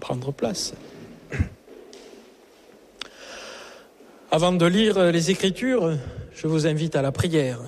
prendre place. Avant de lire les Écritures, je vous invite à la prière.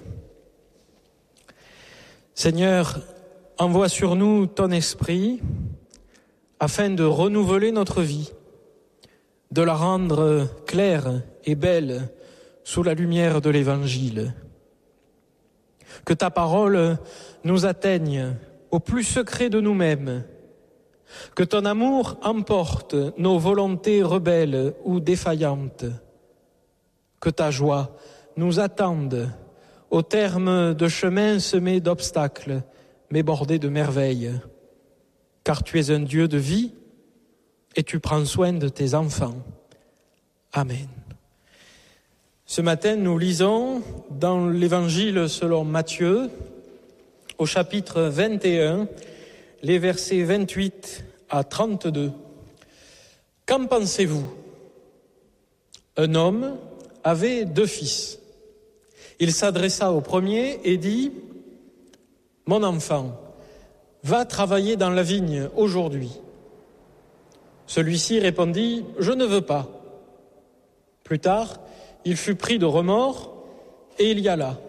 Seigneur, envoie sur nous ton esprit afin de renouveler notre vie, de la rendre claire et belle sous la lumière de l'Évangile. Que ta parole nous atteigne au plus secret de nous-mêmes, que ton amour emporte nos volontés rebelles ou défaillantes, que ta joie nous attende au terme de chemins semés d'obstacles, mais bordés de merveilles, car tu es un Dieu de vie et tu prends soin de tes enfants. Amen. Ce matin, nous lisons dans l'Évangile selon Matthieu, au chapitre 21, les versets 28 à 32. Qu'en pensez-vous ? Un homme avait 2 fils. Il s'adressa au premier et dit : « Mon enfant, va travailler dans la vigne aujourd'hui. » Celui-ci répondit : « Je ne veux pas. » Plus tard, il fut pris de remords et il y alla.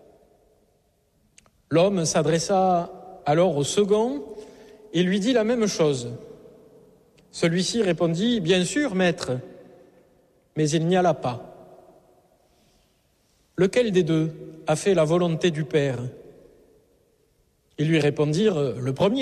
L'homme s'adressa alors au second et lui dit la même chose. Celui-ci répondit : « Bien sûr, maître. » Mais il n'y alla pas. Lequel des 2 a fait la volonté du Père ? Ils lui répondirent : « Le premier. »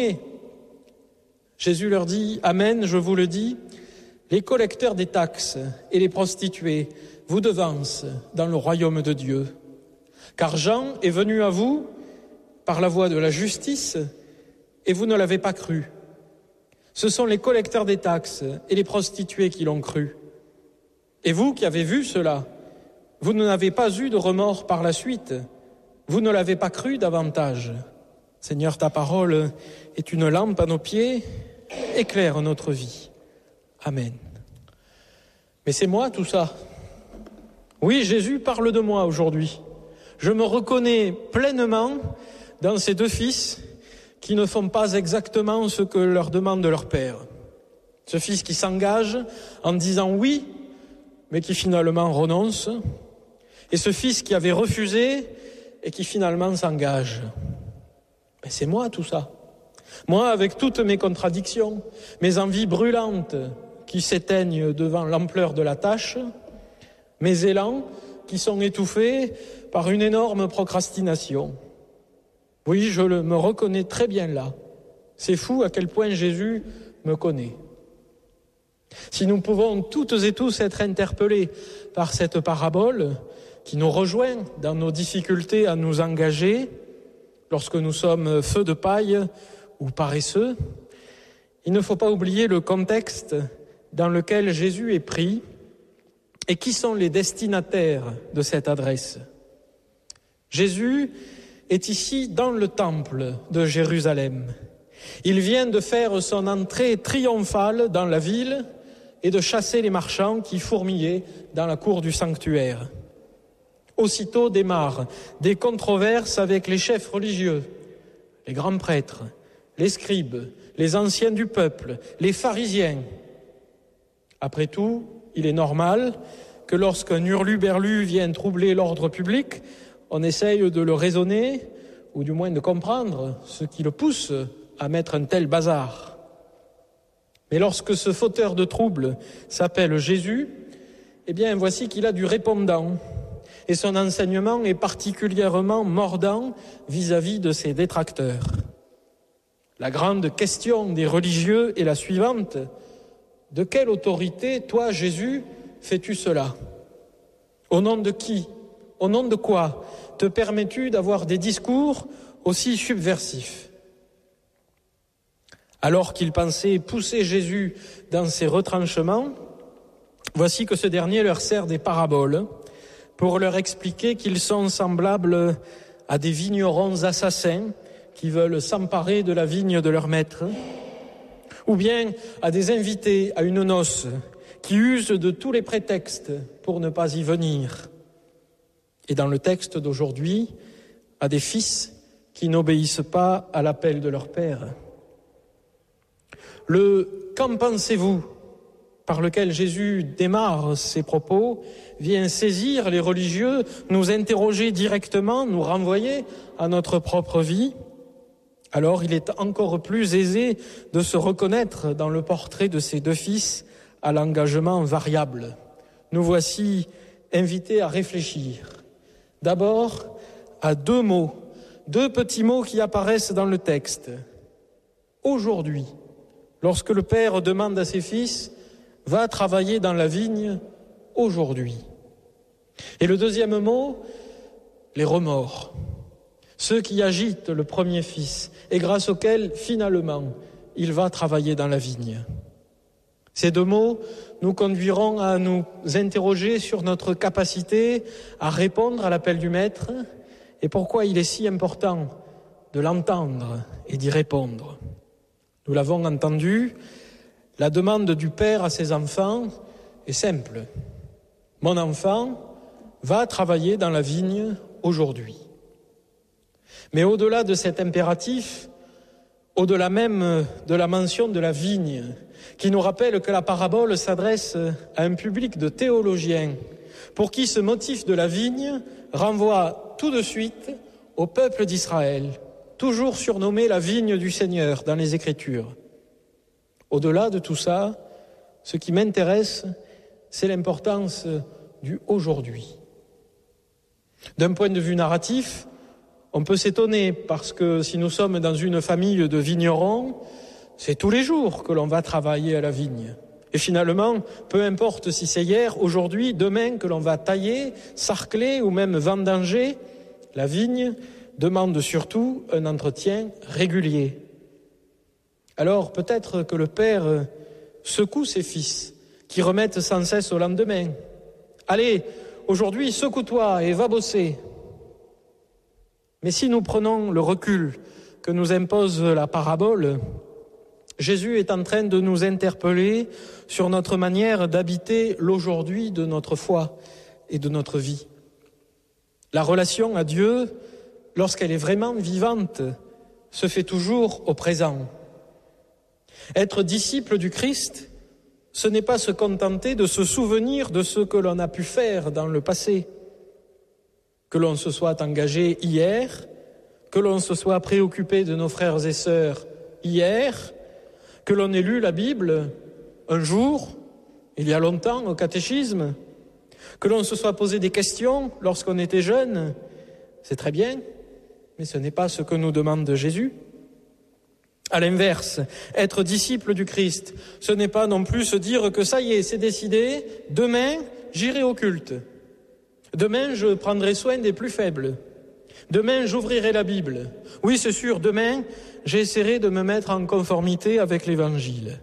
Jésus leur dit : « Amen, je vous le dis, les collecteurs des taxes et les prostituées vous devancent dans le royaume de Dieu. Car Jean est venu à vous par la voie de la justice et vous ne l'avez pas cru. Ce sont les collecteurs des taxes et les prostituées qui l'ont cru. Et vous qui avez vu cela, vous n'avez pas eu de remords par la suite. Vous ne l'avez pas cru davantage. Seigneur, ta parole est une lampe à nos pieds, éclaire notre vie. Amen. » Mais c'est moi tout ça. Oui, Jésus parle de moi aujourd'hui. Je me reconnais pleinement dans ces 2 fils qui ne font pas exactement ce que leur demande leur père. Ce fils qui s'engage en disant oui, mais qui finalement renonce. Et ce fils qui avait refusé et qui finalement s'engage. Mais c'est moi tout ça. Moi avec toutes mes contradictions, mes envies brûlantes qui s'éteignent devant l'ampleur de la tâche, mes élans qui sont étouffés par une énorme procrastination. Oui, je me reconnais très bien là. C'est fou à quel point Jésus me connaît. Si nous pouvons toutes et tous être interpellés par cette parabole qui nous rejoint dans nos difficultés à nous engager lorsque nous sommes feu de paille ou paresseux, il ne faut pas oublier le contexte dans lequel Jésus est pris et qui sont les destinataires de cette adresse. Jésus est ici dans le temple de Jérusalem. Il vient de faire son entrée triomphale dans la ville et de chasser les marchands qui fourmillaient dans la cour du sanctuaire. Aussitôt démarrent des controverses avec les chefs religieux, les grands prêtres, les scribes, les anciens du peuple, les pharisiens. Après tout, il est normal que lorsqu'un hurluberlu vient troubler l'ordre public, on essaye de le raisonner, ou du moins de comprendre ce qui le pousse à mettre un tel bazar. Mais lorsque ce fauteur de trouble s'appelle Jésus, eh bien voici qu'il a du répondant. Et son enseignement est particulièrement mordant vis-à-vis de ses détracteurs. La grande question des religieux est la suivante. De quelle autorité, toi, Jésus, fais-tu cela ? Au nom de qui ? Au nom de quoi te permets-tu d'avoir des discours aussi subversifs ? Alors qu'ils pensaient pousser Jésus dans ses retranchements, voici que ce dernier leur sert des paraboles pour leur expliquer qu'ils sont semblables à des vignerons assassins qui veulent s'emparer de la vigne de leur maître, ou bien à des invités à une noce qui usent de tous les prétextes pour ne pas y venir. Et dans le texte d'aujourd'hui, à des fils qui n'obéissent pas à l'appel de leur père. Le « qu'en pensez-vous » par lequel Jésus démarre ses propos vient saisir les religieux, nous interroger directement, nous renvoyer à notre propre vie. Alors il est encore plus aisé de se reconnaître dans le portrait de ces deux fils à l'engagement variable. Nous voici invités à réfléchir. D'abord, à deux mots, deux petits mots qui apparaissent dans le texte. Aujourd'hui, lorsque le père demande à ses fils « va travailler dans la vigne aujourd'hui ». Et le deuxième mot, les remords. Ceux qui agitent le premier fils et grâce auxquels, finalement, il va travailler dans la vigne. Ces deux mots nous conduiront à nous interroger sur notre capacité à répondre à l'appel du Maître et pourquoi il est si important de l'entendre et d'y répondre. Nous l'avons entendu, la demande du Père à ses enfants est simple. Mon enfant va travailler dans la vigne aujourd'hui. Mais au-delà de cet impératif, au-delà même de la mention de la vigne, qui nous rappelle que la parabole s'adresse à un public de théologiens, pour qui ce motif de la vigne renvoie tout de suite au peuple d'Israël, toujours surnommé la vigne du Seigneur dans les Écritures. Au-delà de tout ça, ce qui m'intéresse, c'est l'importance du aujourd'hui. D'un point de vue narratif, on peut s'étonner parce que si nous sommes dans une famille de vignerons, c'est tous les jours que l'on va travailler à la vigne. Et finalement, peu importe si c'est hier, aujourd'hui, demain que l'on va tailler, sarcler ou même vendanger, la vigne demande surtout un entretien régulier. Alors peut-être que le père secoue ses fils, qui remettent sans cesse au lendemain. « Allez, aujourd'hui, secoue-toi et va bosser ». Mais si nous prenons le recul que nous impose la parabole, Jésus est en train de nous interpeller sur notre manière d'habiter l'aujourd'hui de notre foi et de notre vie. La relation à Dieu, lorsqu'elle est vraiment vivante, se fait toujours au présent. Être disciple du Christ, ce n'est pas se contenter de se souvenir de ce que l'on a pu faire dans le passé. Que l'on se soit engagé hier, que l'on se soit préoccupé de nos frères et sœurs hier, que l'on ait lu la Bible un jour, il y a longtemps, au catéchisme, que l'on se soit posé des questions lorsqu'on était jeune, c'est très bien, mais ce n'est pas ce que nous demande Jésus. À l'inverse, être disciple du Christ, ce n'est pas non plus se dire que ça y est, c'est décidé, demain, j'irai au culte. Demain, je prendrai soin des plus faibles. Demain, j'ouvrirai la Bible. Oui, c'est sûr, demain, j'essaierai de me mettre en conformité avec l'Évangile.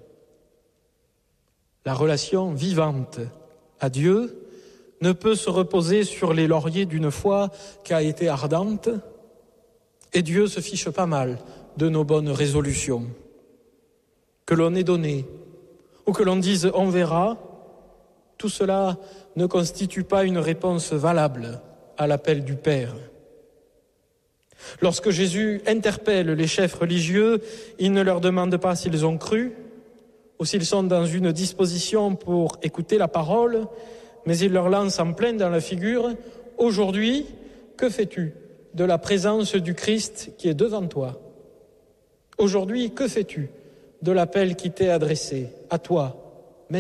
La relation vivante à Dieu ne peut se reposer sur les lauriers d'une foi qui a été ardente, et Dieu se fiche pas mal de nos bonnes résolutions. Que l'on ait donné, ou que l'on dise « on verra », tout cela ne constitue pas une réponse valable à l'appel du Père. Lorsque Jésus interpelle les chefs religieux, il ne leur demande pas s'ils ont cru ou s'ils sont dans une disposition pour écouter la parole, mais il leur lance en plein dans la figure « Aujourd'hui, que fais-tu de la présence du Christ qui est devant toi ? Aujourd'hui, que fais-tu de l'appel qui t'est adressé à toi, maintenant ?»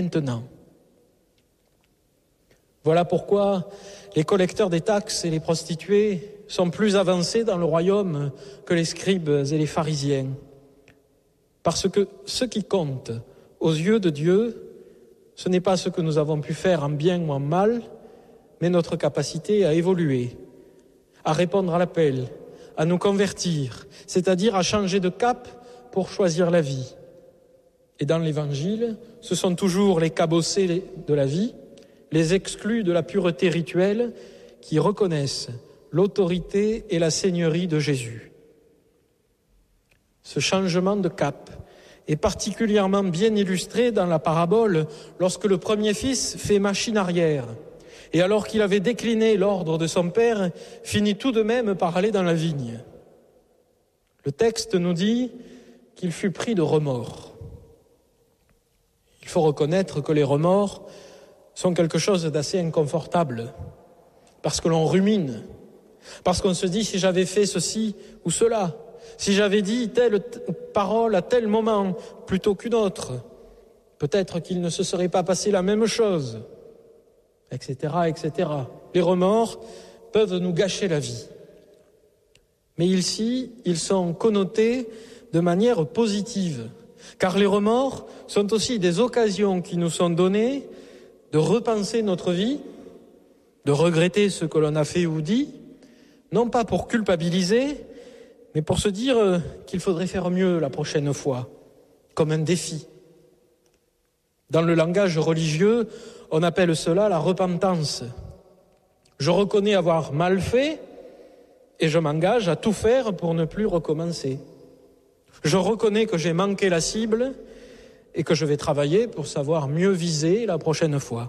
Voilà pourquoi les collecteurs des taxes et les prostituées sont plus avancés dans le royaume que les scribes et les pharisiens. Parce que ce qui compte aux yeux de Dieu, ce n'est pas ce que nous avons pu faire en bien ou en mal, mais notre capacité à évoluer, à répondre à l'appel, à nous convertir, c'est-à-dire à changer de cap pour choisir la vie. Et dans l'Évangile, ce sont toujours les cabossés de la vie, les exclus de la pureté rituelle qui reconnaissent l'autorité et la seigneurie de Jésus. Ce changement de cap est particulièrement bien illustré dans la parabole lorsque le premier fils fait machine arrière et alors qu'il avait décliné l'ordre de son père, finit tout de même par aller dans la vigne. Le texte nous dit qu'il fut pris de remords. faut reconnaître que les remords sont quelque chose d'assez inconfortable, parce que l'on rumine, parce qu'on se dit si j'avais fait ceci ou cela, si j'avais dit telle parole à tel moment plutôt qu'une autre, peut-être qu'il ne se serait pas passé la même chose, etc., etc. Les remords peuvent nous gâcher la vie. Mais ici, ils sont connotés de manière positive, car les remords sont aussi des occasions qui nous sont données de repenser notre vie, de regretter ce que l'on a fait ou dit, non pas pour culpabiliser, mais pour se dire qu'il faudrait faire mieux la prochaine fois, comme un défi. Dans le langage religieux, on appelle cela la repentance. Je reconnais avoir mal fait et je m'engage à tout faire pour ne plus recommencer. Je reconnais que j'ai manqué la cible et que je vais travailler pour savoir mieux viser la prochaine fois.